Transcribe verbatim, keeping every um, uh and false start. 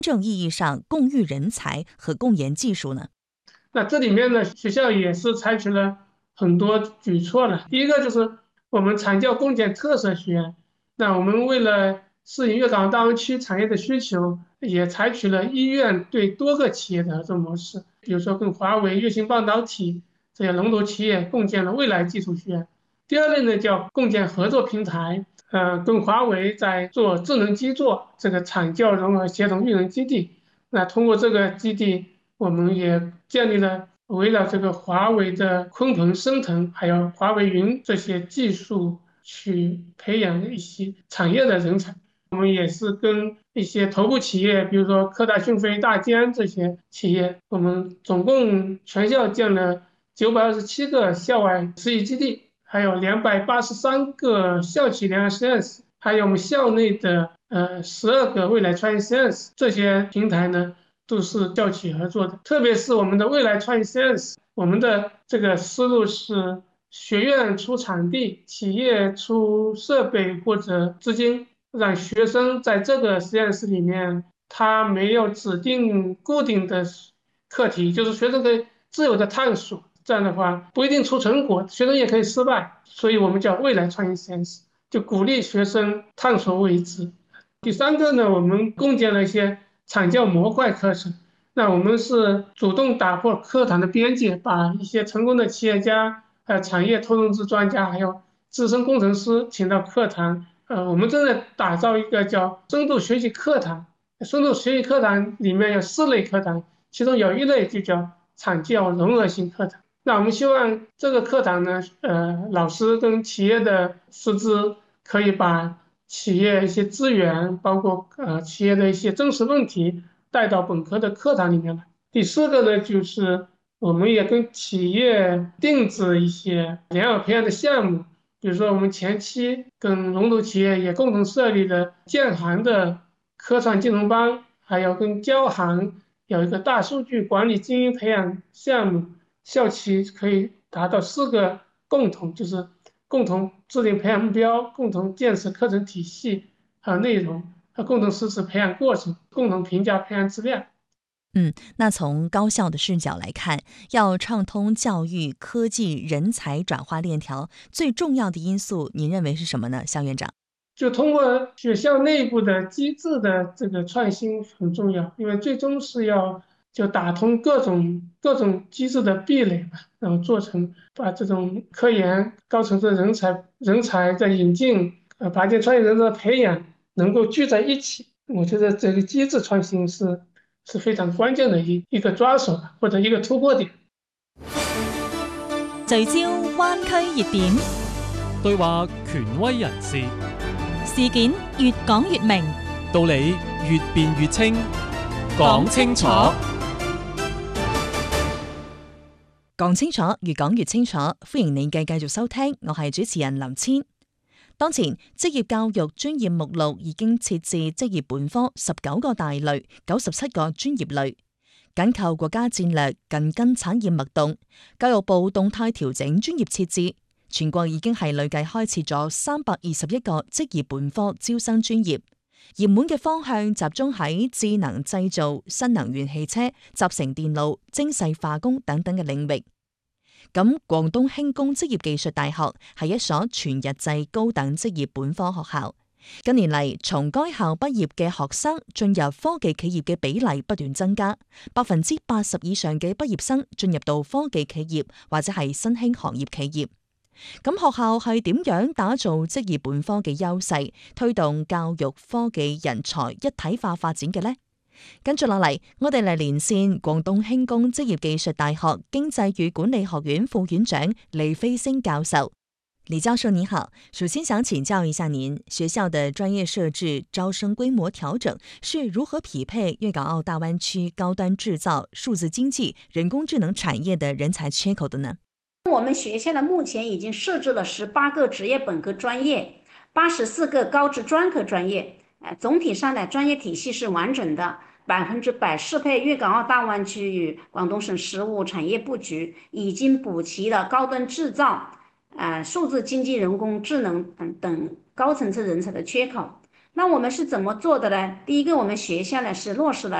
正意义上共育人才和共研技术呢？ 那这里面呢，学校也是采取了很多举措了。第一个就是我们产教共建特色学院，那我们为了适应粤港澳大湾区产业的需求，也采取了医院对多个企业的合作模式，比如说跟华为、粤星半导体这些龙头企业共建了未来技术学院。第二类呢叫共建合作平台，呃，跟华为在做智能基座这个产教融合协同育人基地。那通过这个基地，我们也建立了围绕这个华为的鲲鹏、升腾，还有华为云这些技术去培养一些产业的人才。我们也是跟一些头部企业，比如说科大讯飞、大疆这些企业，我们总共全校建了九百二十七个校外实习基地，还有两百八十三个校企联合实验室，还有我们校内的呃十二个未来创业实验室，这些平台呢都是校企合作的。特别是我们的未来创业实验室，我们的这个思路是学院出场地，企业出设备或者资金，让学生在这个实验室里面，他没有指定固定的课题，就是学生可以自由的探索。这样的话不一定出成果，学生也可以失败，所以我们叫未来创业实验室，就鼓励学生探索未知。第三个呢，我们共建了一些产教模块课程。那我们是主动打破课堂的边界，把一些成功的企业家、呃产业投融资专家，还有资深工程师请到课堂。呃，我们正在打造一个叫深度学习课堂。深度学习课堂里面有四类课堂，其中有一类就叫产教融合型课堂。那我们希望这个课堂呢，呃，老师跟企业的师资可以把企业一些资源，包括呃企业的一些真实问题带到本科的课堂里面来。第四个呢，就是我们也跟企业定制一些良好培养的项目，比如说我们前期跟龙头企业也共同设立了建行的科创金融班，还有跟交行有一个大数据管理精英培养项目，校企可以达到四个共同，就是共同制定培养目标，共同建设课程体系和内容，和共同实施培养过程，共同评价培养质量。 嗯，那从高校的视角来看，要畅通教育、科技、人才转化链条，最重要的因素，您认为是什么呢，肖院长？ 就通过学校内部的机制的这个创新很重要，因为最终是要就打通各种各种机制的壁垒吧，然后做成把这种科研高层次人才人才的引进，呃，拔尖创业人才的培养能够聚在一起。我觉得这个机制创新是是非常關鍵的一一個抓手或者一個突破點。 聚焦灣區熱點， 對話權威人士， 事件越講越明， 道理越辯越清，講清楚。 講清楚，越講越清楚。歡迎你嘅繼續收聽，我係主持人林千。當前職業教育專業目錄已經設置職業本科十九個大類、九十七個專業類，緊扣國家戰略，緊跟產業脈動。教育部動態調整專業設置，全國已經係累計開設咗三百二十一個職業本科招生專業，熱門嘅方向集中喺智能製造、新能源汽車、集成電路、精細化工等等嘅領域。咁廣東輕工職業技術大學係一所全日制高等職業本科學校。近年嚟，從該校畢業嘅學生進入科技企業嘅比例不斷增加，百分之八十以上嘅畢業生進入到科技企業或者係新興行業企業。咁學校係點樣打造職業本科嘅優勢，推動教育科技人才一體化發展嘅呢？跟住落嚟，我哋嚟連線廣東輕工職業技術大學經濟與管理學院副院長李飛星教授。李教授你好，首先想請教一下您，學校的專業設置、招生規模調整是如何匹配粵港澳大灣區高端製造、數字經濟、人工智能產業的人才缺口的呢？ 我們學校呢目前已經設置了十八個職業本科專業，八十四個高職專科專業，總體上的專業體系是完整的，百分之百適配粵港澳大灣區與廣東省實務產業佈局，已經補齊了高端製造、呃、數字經濟、人工智能等高層次人才的缺口。 那我们是怎么做的呢？第一个，我们学校呢是落实了